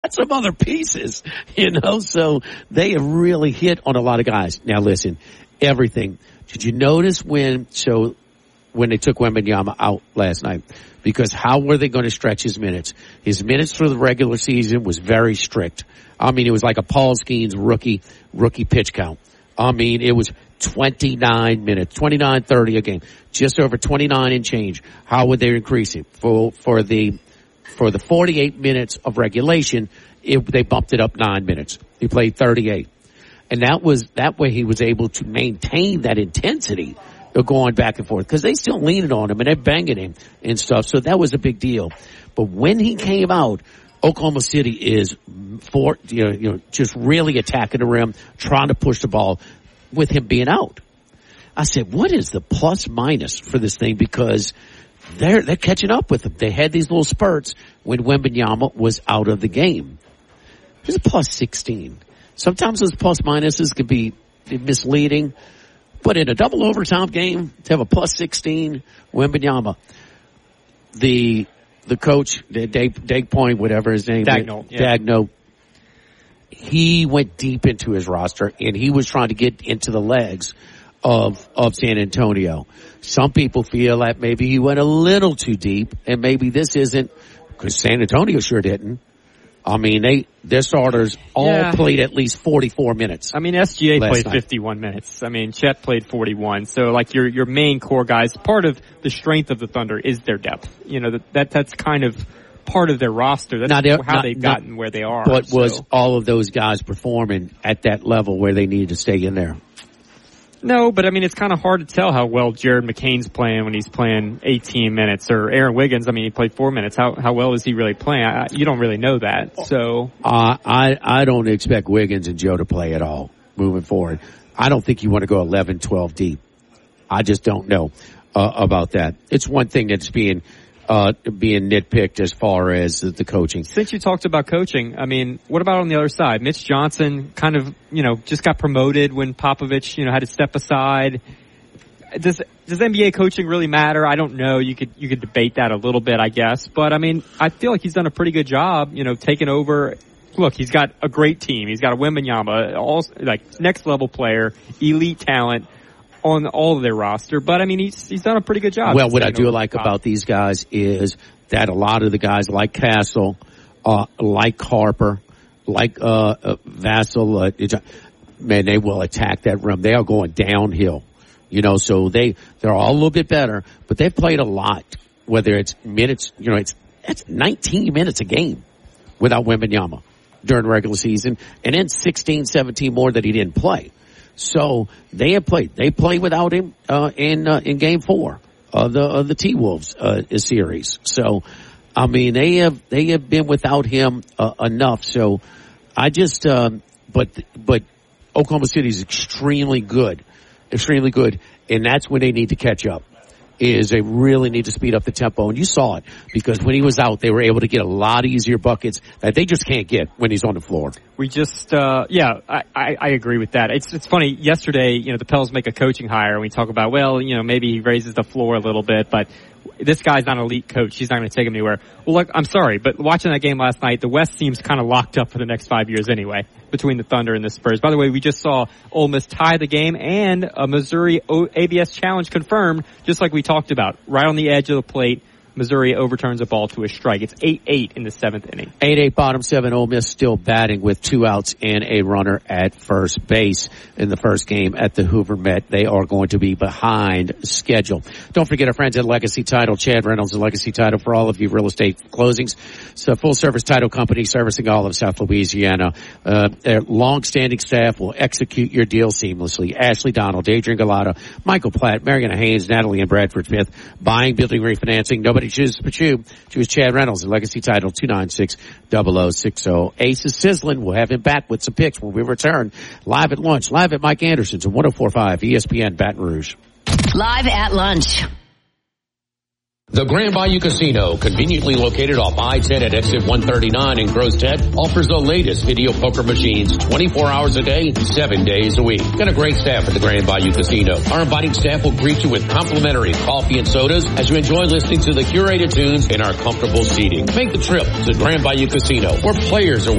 got some other pieces, so they have really hit on a lot of guys. Now listen, everything. Did you notice when they took Wembanyama out last night? Because how were they going to stretch his minutes? His minutes for the regular season was very strict. I mean, it was like a Paul Skeens rookie pitch count. I mean, it was 29 minutes, 29-30 a game, just over 29 and change. How would they increase it? For the 48 minutes of regulation, they bumped it up 9 minutes. He played 38. And that way he was able to maintain that intensity of going back and forth, because they still leaning on him and they're banging him and stuff. So that was a big deal. But when he came out, Oklahoma City is just really attacking the rim, trying to push the ball with him being out. I said, what is the plus minus for this thing? Because they're catching up with him. They had these little spurts when Wembanyama was out of the game. There's a plus 16. Sometimes those plus minuses can be misleading. But in a double overtime game, to have a plus 16, Wembanyama, the coach, Dave Point, whatever his name is, Dagno, he went deep into his roster, and he was trying to get into the legs of San Antonio. Some people feel that maybe he went a little too deep, and maybe this isn't, because San Antonio sure didn't. I mean, their starters all played at least 44 minthat's. I mean, SGA played 51 minutes. I mean, Chet played 41. So, like, your main core guys, part of the strength of the Thunder is their depth. That's kind of part of their roster. That's how they've gotten where they are. But was all of those guys performing at that level where they needed to stay in there? No, but I mean, it's kind of hard to tell how well Jared McCain's playing when he's playing 18 minutes, or Aaron Wiggins. I mean, he played 4 minutes. How well is he really playing? You don't really know that. So I don't expect Wiggins and Joe to play at all moving forward. I don't think you want to go 11, 12 deep. I just don't know about that. It's one thing that's being nitpicked as far as the coaching. Since you talked about coaching, I mean, what about on the other side? Mitch Johnson kind of, just got promoted when Popovich, had to step aside. Does NBA coaching really matter? I don't know. You could debate that a little bit, I guess. But I mean, I feel like he's done a pretty good job, taking over. Look, he's got a great team. He's got a Wembanyama, next level player, elite talent on all of their roster, but I mean, he's done a pretty good job. Well, what I do like about these guys is that a lot of the guys like Castle, like Harper, like Vassell, man, they will attack that rim. They are going downhill, so they're all a little bit better, but they've played a lot. Whether it's minutes, it's 19 minutes a game without Wembanyama during the regular season, and then 16, 17 more that he didn't play. So they have played. They played without him in Game 4 of the T-Wolves series. So, I mean, they have been without him enough. So, I just but Oklahoma City is extremely good, and that's when they need to catch up. Is they really need to speed up the tempo, and you saw it because when he was out, they were able to get a lot easier buckets that they just can't get when he's on the floor. We just, I agree with that. It's funny. Yesterday, the Pels make a coaching hire, and we talk about, maybe he raises the floor a little bit, but this guy's not an elite coach. He's not going to take him anywhere. Well, look, I'm sorry, but watching that game last night, the West seems kind of locked up for the next 5 years anyway, between the Thunder and the Spurs. By the way, we just saw Ole Miss tie the game and a Missouri ABS challenge confirmed, just like we talked about, right on the edge of the plate. Missouri overturns a ball to a strike. It's 8-8 in the 7th inning. 8-8 bottom 7. Ole Miss still batting with 2 outs and a runner at first base in the first game at the Hoover Met. They are going to be behind schedule. Don't forget our friends at Legacy Title. Chad Reynolds and Legacy Title for all of you real estate closings. It's a full-service title company servicing all of South Louisiana. Their long-standing staff will execute your deal seamlessly. Ashley Donald, Adrian Galata, Michael Platt, Mariana Haynes, Natalie and Bradford Smith. Buying, building, refinancing. Nobody chooses but you. Choose Chad Reynolds and Legacy Title 296-0060. Ace is sizzling. We'll have him back with some picks when we return. Live at lunch. Live at Mike Anderson's at 104.5 ESPN Baton Rouge. Live at lunch. The Grand Bayou Casino, conveniently located off I-10 at exit 139 in Gross Tech, offers the latest video poker machines 24 hours a day, 7 days a week. Got a great staff at the Grand Bayou Casino. Our inviting staff will greet you with complimentary coffee and sodas as you enjoy listening to the curated tunes in our comfortable seating. Make the trip to Grand Bayou Casino, where players are